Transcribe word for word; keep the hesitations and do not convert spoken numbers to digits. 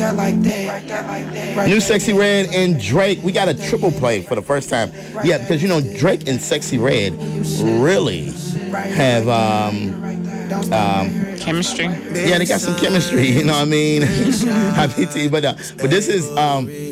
New Sexy Red and Drake. We got a triple play for the first time. Yeah, because you know Drake and Sexy Red really have um, um, chemistry. Yeah, they got some chemistry. You know what I mean? I P T, but uh, but this is um,